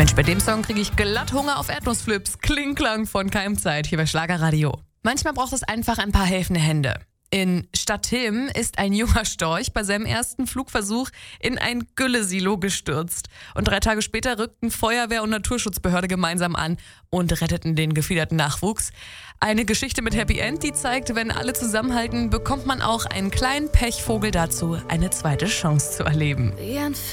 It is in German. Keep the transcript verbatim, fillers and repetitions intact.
Mensch, bei dem Song kriege ich glatt Hunger auf Erdnussflips. Klingklang von Keimzeit hier bei Schlagerradio. Manchmal braucht es einfach ein paar helfende Hände. In Stadthilm ist ein junger Storch bei seinem ersten Flugversuch in ein Güllesilo gestürzt. Und drei Tage später rückten Feuerwehr und Naturschutzbehörde gemeinsam an und retteten den gefiederten Nachwuchs. Eine Geschichte mit Happy End, die zeigt, wenn alle zusammenhalten, bekommt man auch einen kleinen Pechvogel dazu, eine zweite Chance zu erleben. Wie ein